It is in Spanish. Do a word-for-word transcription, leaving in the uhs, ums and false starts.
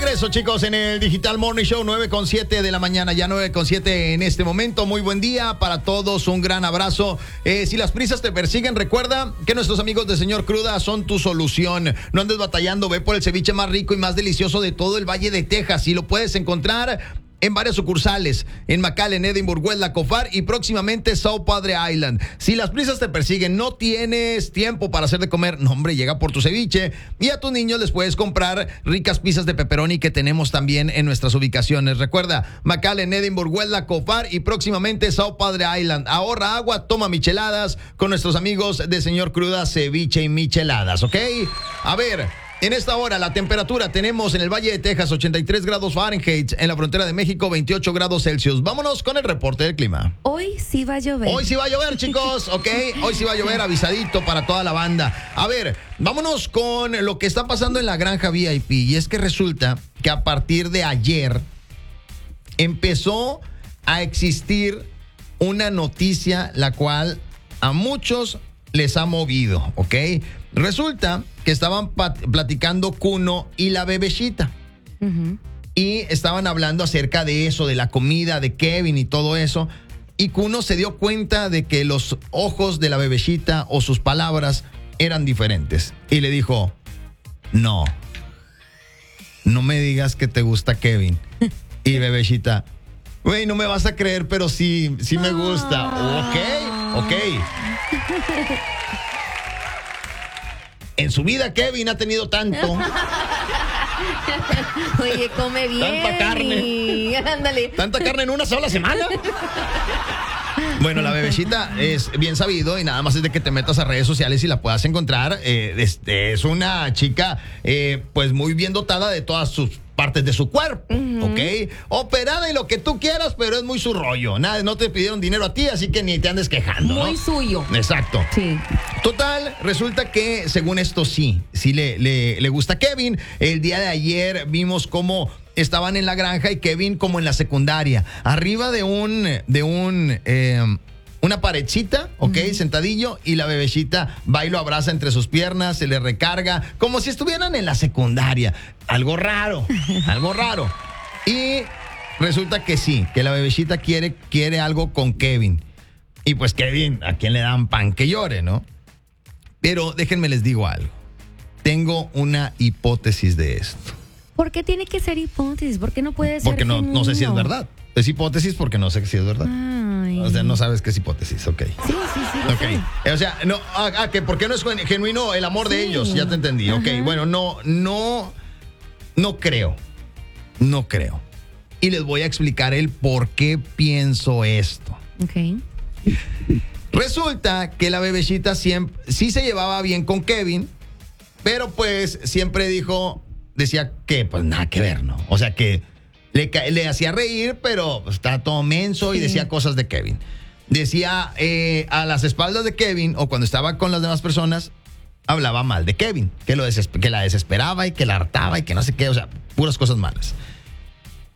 regreso, chicos, en el Digital Morning Show, nueve con siete de la mañana, ya nueve con siete en este momento. Muy buen día para todos, un gran abrazo. Eh, si las prisas te persiguen, recuerda que nuestros amigos de Señor Cruda son tu solución. No andes batallando, ve por el ceviche más rico y más delicioso de todo el Valle de Texas y lo puedes encontrar en varias sucursales, en McAllen, Edinburgh, West Cofar y próximamente South Padre Island. Si las prisas te persiguen, no tienes tiempo para hacer de comer, no hombre, llega por tu ceviche y a tus niños les puedes comprar ricas pizzas de pepperoni que tenemos también en nuestras ubicaciones. Recuerda, McAllen, Edinburgh, West Cofar y próximamente South Padre Island. Ahorra agua, toma micheladas con nuestros amigos de Señor Cruda, Ceviche y Micheladas, ¿ok? A ver, en esta hora, la temperatura tenemos en el Valle de Texas ochenta y tres grados Fahrenheit, en la frontera de México veintiocho grados Celsius. Vámonos con el reporte del clima. Hoy sí va a llover. Hoy sí va a llover, chicos, ¿ok? Hoy sí va a llover, avisadito para toda la banda. A ver, vámonos con lo que está pasando en la granja V I P. Y es que resulta que a partir de ayer empezó a existir una noticia la cual a muchos les ha movido, ¿ok? Resulta que estaban pat- platicando Kuno y la bebecita. Uh-huh. Y estaban hablando acerca de eso, de la comida, de Kevin y todo eso. Y Kuno se dio cuenta de que los ojos de la bebecita o sus palabras eran diferentes. Y le dijo, no, no me digas que te gusta Kevin. Y bebecita, güey, no me vas a creer, pero sí, sí me gusta. Ok, ok. En su vida Kevin ha tenido tanto. Oye, come bien. Tanta carne. Ándale. Tanta carne en una sola semana. Bueno, la bebecita es bien sabido y nada más es de que te metas a redes sociales y la puedas encontrar. Eh, es, es una chica eh, pues muy bien dotada de todas sus partes de su cuerpo, uh-huh. ¿ok? Operada y lo que tú quieras, pero es muy su rollo. Nada, no te pidieron dinero a ti, así que ni te andes quejando, muy ¿no? suyo. Exacto. Sí. Total, resulta que según esto sí, sí le, le, le gusta a Kevin. El día de ayer vimos cómo estaban en la granja y Kevin como en la secundaria, arriba de un, de un, eh, una paredcita, ¿ok? Uh-huh. Sentadillo, y la bebecita va y lo abraza entre sus piernas, se le recarga, como si estuvieran en la secundaria. Algo raro, algo raro. Y resulta que sí, que la bebecita quiere, quiere algo con Kevin. Y pues Kevin, ¿a quién le dan pan que llore, no? Pero déjenme les digo algo. Tengo una hipótesis de esto. ¿Por qué tiene que ser hipótesis? ¿Por qué no puede ser Porque no, no sé si es verdad. Es hipótesis porque no sé si es verdad. Ay. O sea, no sabes qué es hipótesis, ok. Sí, sí, sí. Ok. Sí. O sea, no, ah, ah, que por qué no es genuino el amor sí. de ellos, ya te entendí. Ajá. Ok, bueno, no, no, no creo. No creo. Y les voy a explicar el por qué pienso esto. Ok. Resulta que la bebecita siempre, sí se llevaba bien con Kevin, pero pues siempre dijo, decía que pues nada que ver, ¿no? O sea que le, le hacía reír, pero estaba todo menso y sí. decía cosas de Kevin. Decía eh, a las espaldas de Kevin o cuando estaba con las demás personas, hablaba mal de Kevin, que, lo deses- que la desesperaba y que la hartaba y que no sé qué, o sea, puras cosas malas.